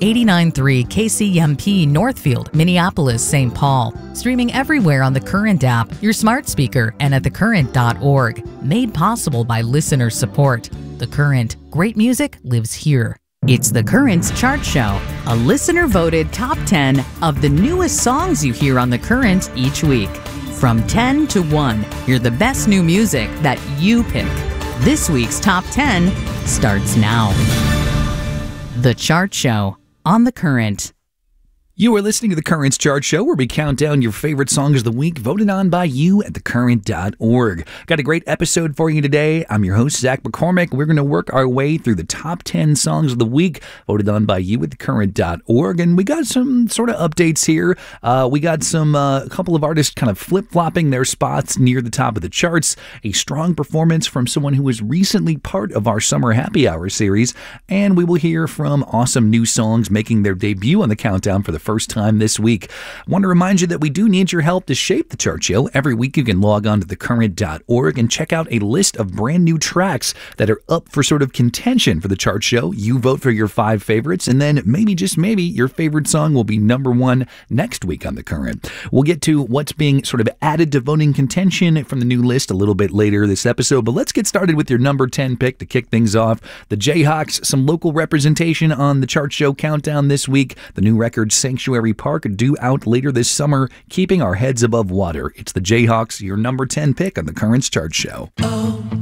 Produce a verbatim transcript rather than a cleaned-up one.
eighty-nine point three K C M P Northfield, Minneapolis, Saint Paul. Streaming everywhere on the Current app, your smart speaker, and at the current dot org. Made possible by listener support. The Current. Great music lives here. It's The Current's Chart Show, a listener-voted top ten of the newest songs you hear on The Current each week. From ten to one, hear the best new music that you pick. This week's top ten starts now. The Chart Show on The Current. You are listening to The Current's Chart Show, where we count down your favorite songs of the week voted on by you at the current dot org. Got a great episode for you today. I'm your host, Zach McCormick. We're going to work our way through the top ten songs of the week voted on by you at the current dot org. And we got some sort of updates here. Uh, we got some uh, a couple of artists kind of flip-flopping their spots near the top of the charts. A strong performance from someone who was recently part of our Summer Happy Hour series. And we will hear from awesome new songs making their debut on the countdown for the first time this week. I want to remind you that we do need your help to shape the chart show. Every week you can log on to the current dot org and check out a list of brand new tracks that are up for sort of contention for the chart show. You vote for your five favorites, and then maybe, just maybe, your favorite song will be number one next week on The Current. We'll get to what's being sort of added to voting contention from the new list a little bit later this episode, but let's get started with your number ten pick to kick things off. The Jayhawks, some local representation on the chart show countdown this week. The new record, Sanctuary Park, due out later this summer, keeping our heads above water. It's the Jayhawks, your number ten pick on the Current's Chart Show. Oh.